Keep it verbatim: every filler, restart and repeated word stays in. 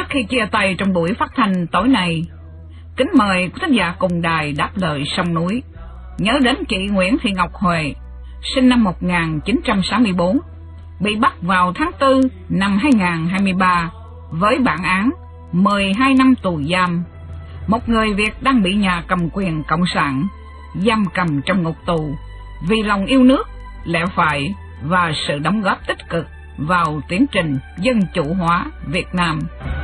Trước khi chia tay trong buổi phát thanh tối nay, kính mời quý thính giả cùng đài Đáp Lời Sông Núi nhớ đến chị Nguyễn Thị Ngọc Huệ, sinh năm một nghìn chín trăm sáu mươi tư, bị bắt vào tháng tư năm hai nghìn không trăm hai mươi ba với bản án mười hai năm tù giam. Một người Việt đang bị nhà cầm quyền cộng sản giam cầm trong ngục tù vì lòng yêu nước, lẽ phải và sự đóng góp tích cực vào tiến trình dân chủ hóa Việt Nam.